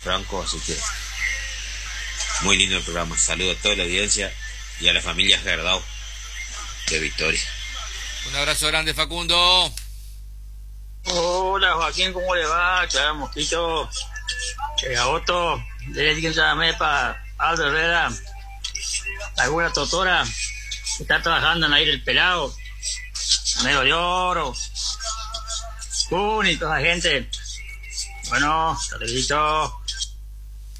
Franco, así que muy lindo el programa. Saludo a toda la audiencia y a la familia Gerdau de Victoria. Un abrazo grande, Facundo. Hola Joaquín, ¿cómo le va? Claro, Mosquito, agosto, desde que llamé para Aldo Herrera, alguna totora, está trabajando en ahí el pelado, Negro de Oro, Kun y toda la gente. Bueno, saludito.